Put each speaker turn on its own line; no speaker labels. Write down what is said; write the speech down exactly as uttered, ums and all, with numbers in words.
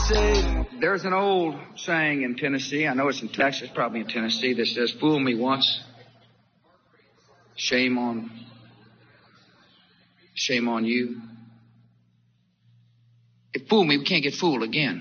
say there's an old saying in Tennessee, I know it's in Texas, probably in Tennessee, that says, fool me once, shame on, shame on you. If fool me, we can't get fooled again.